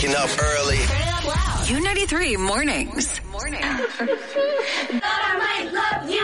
Getting up early. Q93 mornings. Thought I might love you.